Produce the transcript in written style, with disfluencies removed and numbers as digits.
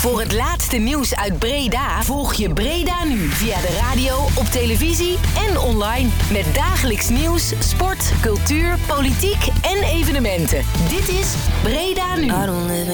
Voor het laatste nieuws uit Breda volg je Breda Nu via de radio, op televisie en online. Met dagelijks nieuws, sport, cultuur, politiek en evenementen. Dit is Breda Nu.